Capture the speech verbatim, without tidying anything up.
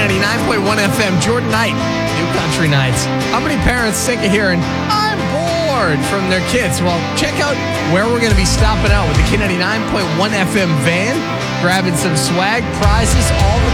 ninety-nine point one F M, Jordan Knight, New Country Nights. How many parents sick of hearing, I'm bored, from their kids? Well, check out where we're going to be stopping out with the K ninety-nine point one F M van, grabbing some swag, prizes, all the